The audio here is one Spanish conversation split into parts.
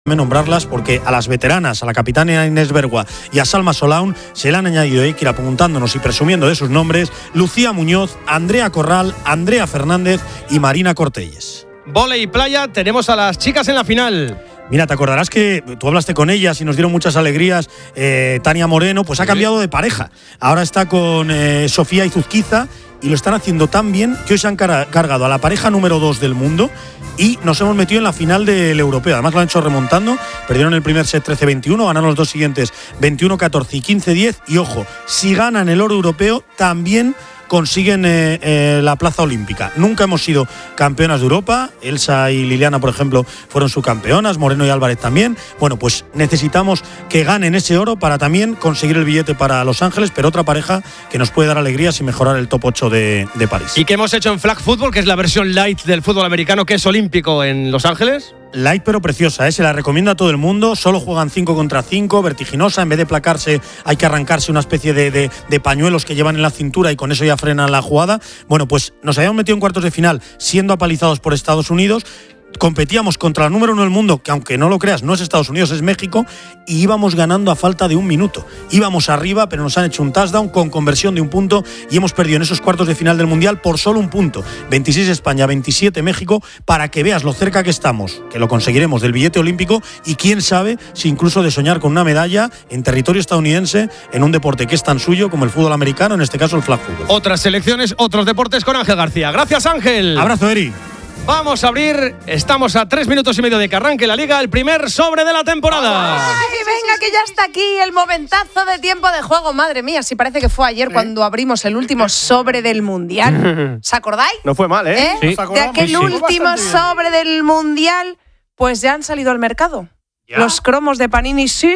nombrarlas porque a las veteranas, a la capitana Inés Bergua y a Salma Solaun se le han añadido que ir apuntándonos y presumiendo de sus nombres Lucía Muñoz, Andrea Corral, Andrea Fernández y Marina Cortelles. Vóley y playa, tenemos a las chicas en la final. Mira, te acordarás que tú hablaste con ellas y nos dieron muchas alegrías. Tania Moreno, pues ha cambiado de pareja. Ahora está con Sofía Izuzquiza y lo están haciendo tan bien que hoy se han cargado a la pareja número 2 del mundo y nos hemos metido en la final del europeo. Además lo han hecho remontando, perdieron el primer set 13-21, ganaron los dos siguientes 21-14 y 15-10 y ojo, si ganan el oro europeo también consiguen la plaza olímpica. Nunca hemos sido campeonas de Europa. Elsa y Liliana, por ejemplo, fueron subcampeonas, Moreno y Álvarez también. Bueno, pues necesitamos que ganen ese oro para también conseguir el billete para Los Ángeles, pero otra pareja que nos puede dar alegrías y mejorar el top 8 de París. ¿Y qué hemos hecho en Flag Football, que es la versión light del fútbol americano, que es olímpico en Los Ángeles? Light pero preciosa, se la recomiendo a todo el mundo. Solo juegan 5 contra 5, vertiginosa. En vez de placarse hay que arrancarse una especie de pañuelos que llevan en la cintura y con eso ya frenan la jugada. Bueno, pues nos habíamos metido en cuartos de final siendo apalizados por Estados Unidos. Competíamos contra la número 1 del mundo, que aunque no lo creas, no es Estados Unidos, es México, y íbamos ganando a falta de un minuto. Íbamos arriba, pero nos han hecho un touchdown con conversión de un punto y hemos perdido en esos cuartos de final del Mundial por solo un punto. 26 España, 27 México, para que veas lo cerca que estamos, que lo conseguiremos, del billete olímpico y quién sabe si incluso de soñar con una medalla en territorio estadounidense en un deporte que es tan suyo como el fútbol americano, en este caso el flag football. Otras selecciones, otros deportes con Ángel García. Gracias, Ángel. Abrazo, Eri. Vamos a abrir, estamos a 3 minutos y medio de que arranque la Liga, el primer sobre de la temporada. ¡Ay, venga, que ya está aquí el momentazo de tiempo de juego! Madre mía, si parece que fue ayer cuando abrimos el último sobre del Mundial. ¿Os acordáis? No fue mal, ¿eh? Sí. De aquel último sobre del Mundial, pues ya han salido al mercado. ¿Ya? Los cromos de Panini, sí,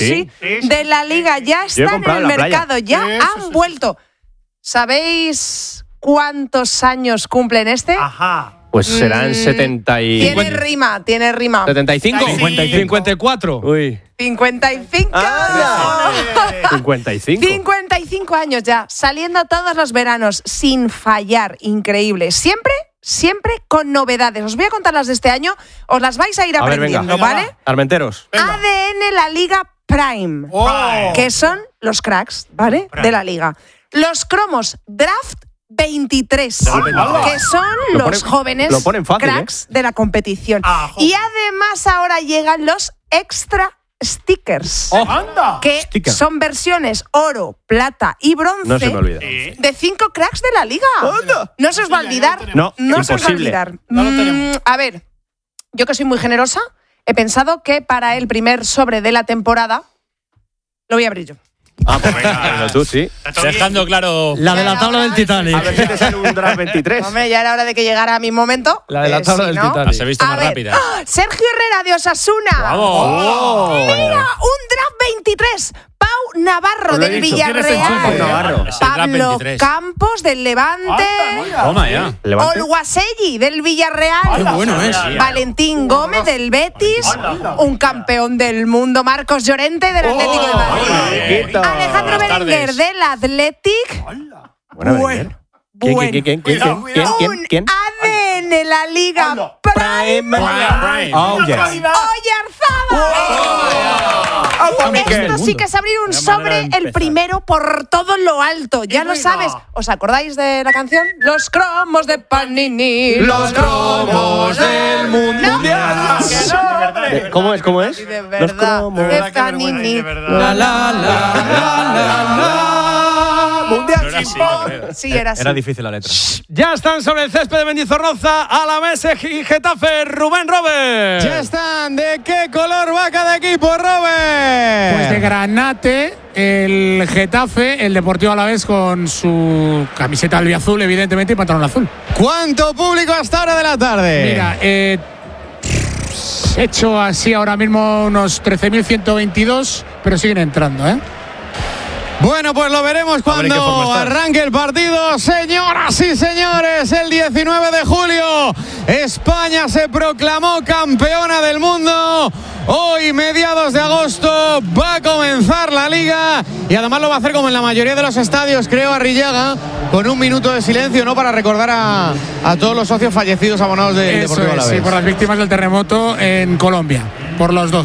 de la Liga ya están en el mercado, ya han vuelto. ¿Sabéis cuántos años cumplen este? Ajá. Pues serán 70 y... Tiene rima. 75. 54. Uy. 55. Ah, 55. 55 años ya, saliendo todos los veranos sin fallar, increíble. Siempre con novedades. Os voy a contar las de este año, os las vais a ir aprendiendo, ¿vale? Armenteros. Venga. ADN la Liga Prime, que son los cracks, ¿vale? De la Liga. Los cromos Draft 23, que son los jóvenes cracks de la competición. Y además ahora llegan los extra stickers, que son versiones oro, plata y bronce, no se me olvida, de 5 cracks de la Liga. No se os va a olvidar. No se os va a olvidar. A ver, yo que soy muy generosa, he pensado que para el primer sobre de la temporada lo voy a abrir yo. Pues venga, tú sí. Dejando claro la de la tabla del Titanic. A ver si te sale un draft 23. Hombre, ya era hora de que llegara mi momento. La de la tabla del Titanic. Las he visto más rápidas. Sergio Herrera de Osasuna. ¡Vamos! Mira, un draft 23. Pau Navarro del Villarreal. Pablo Campos del Levante. Toma ya. Olguaselli del Villarreal. Qué bueno es. Valentín Gómez del Betis. Un campeón del mundo, Marcos Llorente del Atlético de Madrid. Alejandro Berenguer del Athletic. ¿Quién? ADN la Liga Prime. Esto sí que es abrir un sobre, el primero por todo lo alto. Ya lo sabes. ¿Os acordáis de la canción? Los cromos de Panini. Los cromos del mundial. ¿Cómo es? De verdad. Los cromos de Panini. Mundial. Sí, era así. Era difícil la letra. Ya están sobre el césped de Mendizorroza, Alavés y Getafe, Rubén Robert. Ya están. ¿De qué color va cada equipo, Robert? Pues de granate, el Getafe, el Deportivo Alavés con su camiseta albiazul, evidentemente, y pantalón azul. ¿Cuánto público hasta ahora de la tarde? Mira, he hecho así ahora mismo unos 13.122, pero siguen entrando, ¿eh? Bueno, pues lo veremos cuando arranque el partido. Señoras y señores, el 19 de julio España se proclamó campeona del mundo. Hoy, mediados de agosto, va a comenzar la Liga y además lo va a hacer como en la mayoría de los estadios, creo, Arrillaga, con un minuto de silencio, ¿no? Para recordar a todos los socios fallecidos abonados del Deportivo Alavés. Sí, por las víctimas del terremoto en Colombia. por los dos.